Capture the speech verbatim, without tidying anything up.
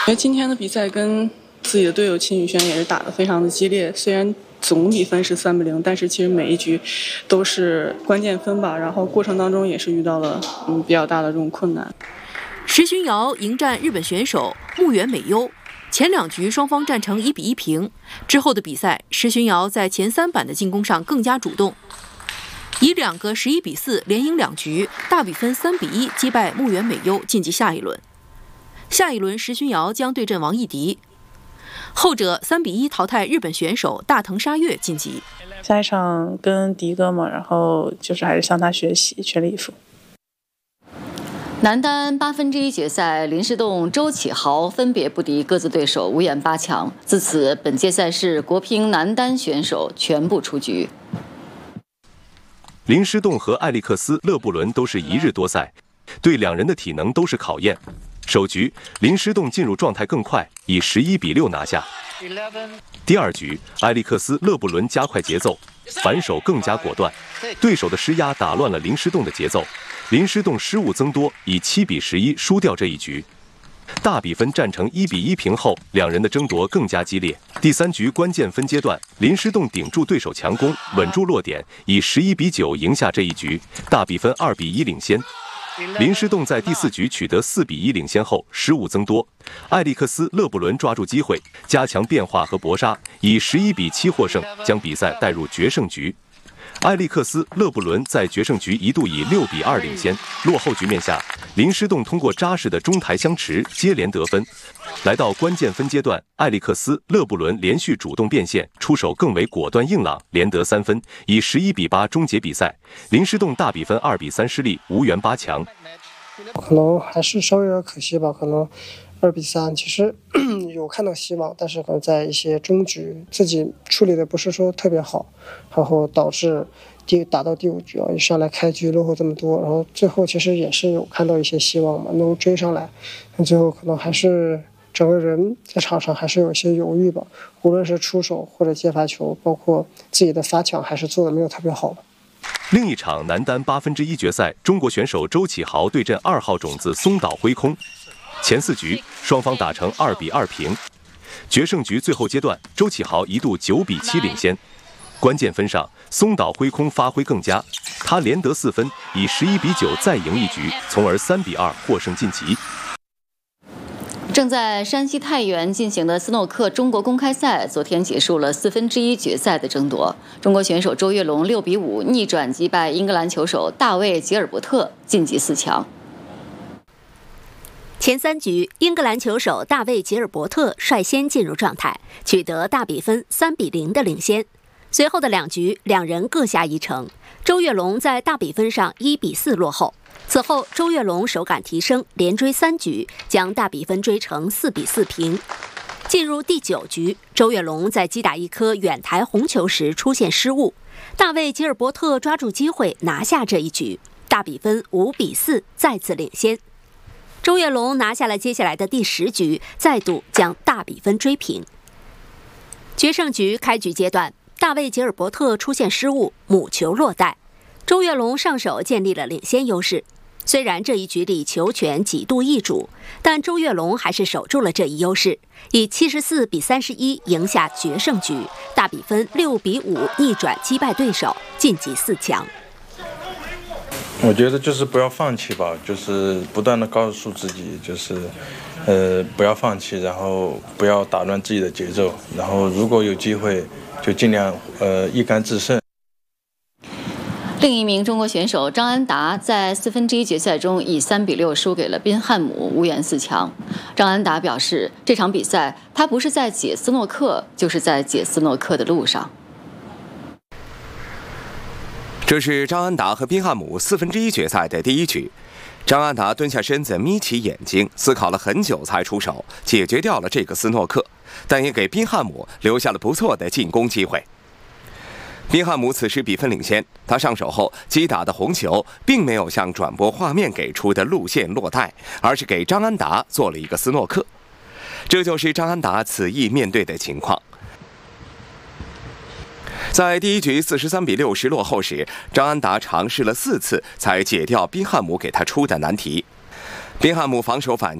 因为今天的比赛跟自己的队友秦宇轩也是打得非常的激烈，虽然总比分是三比零，但是其实每一局都是关键分吧，然后过程当中也是遇到了嗯比较大的这种困难。 石勋瑶迎战日本选手木原美优，前两局双方战成一比一平。之后的比赛，石勋瑶在前三板的进攻上更加主动，以两个十一比四连赢两局，大比分三比一击败木原美优晋级下一轮。下一轮，石勋瑶将对阵王艺迪，后者三比一淘汰日本选手大藤沙月晋级。 下一场跟迪哥嘛，然后就是还是向他学习，全力以赴。 男单八分之一决赛，林诗栋、周启豪分别不敌各自对手，无缘八强。自此，本届赛事国乒男单选手全部出局。 林诗栋和艾利克斯·勒布伦都是一日多赛，对两人的体能都是考验。首局，林诗栋进入状态更快，以十一比六拿下。第二局，埃利克斯·勒布伦加快节奏，反手更加果断，对手的施压打乱了林诗栋的节奏，林诗栋失误增多，以七比十一输掉这一局。大比分战成一比一平后，两人的争夺更加激烈。第三局关键分阶段，林诗栋顶住对手强攻，稳住落点，以十一比九赢下这一局，大比分二比一领先。林诗栋在第四局取得四比一领先后，失误增多，艾利克斯·勒布伦抓住机会，加强变化和搏杀，以十一比七获胜，将比赛带入决胜局。艾利克斯·勒布伦在决胜局一度以六比二领先，落后局面下，林诗栋通过扎实的中台相持接连得分。来到关键分阶段，艾利克斯·勒布伦连续主动变现，出手更为果断硬朗，连得三分，以十一比八终结比赛。林诗栋大比分二比三失利，无缘八强。 可能还是稍微有点可惜吧，可能二比三，其实有看到希望，但是可能在一些中局自己处理的不是说特别好，然后导致第打到第五局啊，一上来开局落后这么多，然后最后其实也是有看到一些希望嘛，能追上来，但最后可能还是整个人在场上还是有一些犹豫吧，无论是出手或者接发球，包括自己的发抢，还是做的没有特别好。 另一场男单八分之一决赛，中国选手周启豪对阵二号种子松岛辉空。前四局双方打成二比二平，决胜局最后阶段，周启豪一度九比七领先。关键分上，松岛辉空发挥更佳，他连得四分，以十一比九再赢一局，从而三比二获胜晋级。 正在山西太原进行的斯诺克中国公开赛，昨天结束了四分之一决赛的争夺。中国选手周跃龙六比五逆转击败英格兰球手大卫·吉尔伯特，晋级四强。 前三局，英格兰球手大卫·吉尔伯特率先进入状态，取得大比分三比零的领先。随后的两局，两人各下一城。周跃龙在大比分上一比四落后。此后，周跃龙手感提升，连追三局，将大比分追成四比四平。进入第九局，周跃龙在击打一颗远台红球时出现失误，大卫·吉尔伯特抓住机会拿下这一局，大比分五比四再次领先。周跃龙拿下了接下来的第十局，再度将大比分追平。决胜局开局阶段，大卫·吉尔伯特出现失误，母球落袋，周跃龙上手建立了领先优势。虽然这一局里球权几度易主，但周跃龙还是守住了这一优势，以七十四比三十一赢下决胜局，大比分六比五逆转击败对手，晋级四强。 我觉得就是不要放弃吧，就是不断的告诉自己，就是呃不要放弃，然后不要打乱自己的节奏，然后如果有机会就尽量呃一杆制胜。 另一名中国选手张安达在四分之一决赛中以三比六输给了宾汉姆，无缘四强。张安达表示，这场比赛他不是在解斯诺克，就是在解斯诺克的路上。 这是张安达和宾汉姆四分之一决赛的第一局。张安达蹲下身子，眯起眼睛，思考了很久才出手，解决掉了这个斯诺克，但也给宾汉姆留下了不错的进攻机会。宾汉姆此时比分领先，他上手后击打的红球并没有像转播画面给出的路线落袋，而是给张安达做了一个斯诺克。这就是张安达此役面对的情况。在第一局四十三比六十落后时，张安达尝试了四次才解掉宾汉姆给他出的难题。宾汉姆防守反